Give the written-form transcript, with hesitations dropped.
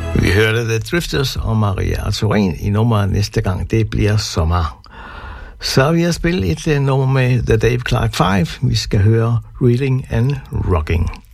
Vi hørte The Drifters og Maria Arturin i nummeret Næste gang det bliver sommer. Så vi har spillet et nummer med The Dave Clark 5. Vi skal høre Reading and Rocking.